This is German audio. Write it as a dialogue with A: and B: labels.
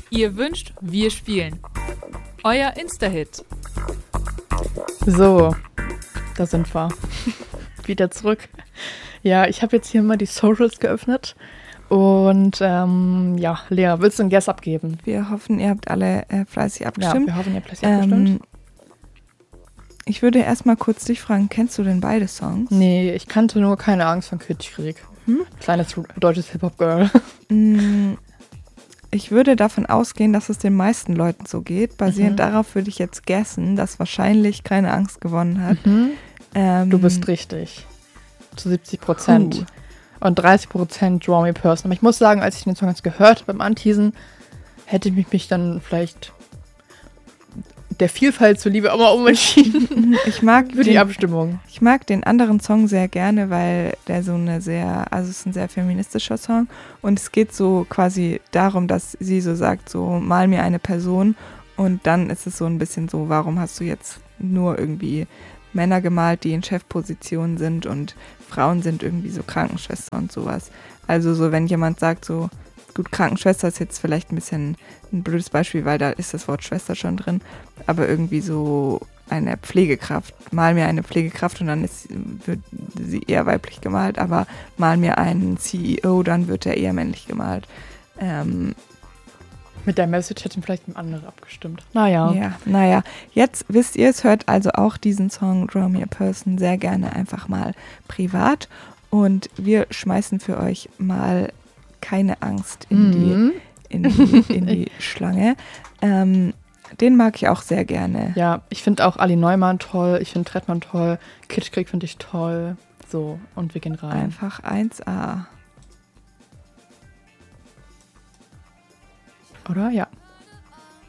A: Ihr wünscht, wir spielen. Euer Insta-Hit.
B: So, da sind wir. Wieder zurück. Ja, ich habe jetzt hier mal die Socials geöffnet. Und ja, Lea, willst du einen Guess abgeben?
C: Wir hoffen, ihr habt alle fleißig abgestimmt.
B: Ja, wir hoffen, ihr habt fleißig abgestimmt.
C: Ich würde erstmal kurz dich fragen, kennst du denn beide Songs?
B: Nee, ich kannte nur Keine Angst von Kitschkrieg. Kleines deutsches Hip-Hop-Girl.
C: Ich würde davon ausgehen, dass es den meisten Leuten so geht. Basierend darauf würde ich jetzt guessen, dass wahrscheinlich Keine Angst gewonnen hat.
B: Du bist richtig. Zu 70%. Und 30% Draw Me Person. Aber ich muss sagen, als ich den Song jetzt gehört habe beim Anteasen, hätte ich mich dann vielleicht der Vielfalt zuliebe auch mal umentschieden.
C: Ich mag
B: für die Abstimmung.
C: Ich mag den anderen Song sehr gerne, weil der so es ist ein sehr feministischer Song und es geht so quasi darum, dass sie so sagt, so mal mir eine Person und dann ist es so ein bisschen so, warum hast du jetzt nur irgendwie Männer gemalt, die in Chefpositionen sind und Frauen sind irgendwie so Krankenschwester und sowas. Also so, wenn jemand sagt so, gut, Krankenschwester ist jetzt vielleicht ein bisschen ein blödes Beispiel, weil da ist das Wort Schwester schon drin, aber irgendwie so eine Pflegekraft, mal mir eine Pflegekraft und dann wird sie eher weiblich gemalt, aber mal mir einen CEO, dann wird er eher männlich gemalt.
B: Mit der Message hätten vielleicht ein anderer abgestimmt. Naja.
C: Jetzt wisst ihr es, hört also auch diesen Song Draw Me a Person sehr gerne einfach mal privat und wir schmeißen für euch mal Keine Angst in die Schlange. Den mag ich auch sehr gerne.
B: Ja, ich finde auch Ali Neumann toll, ich finde Trettmann toll, Kitschkrieg finde ich toll. So, und wir gehen rein.
C: Einfach 1A.
B: Oder? Ja.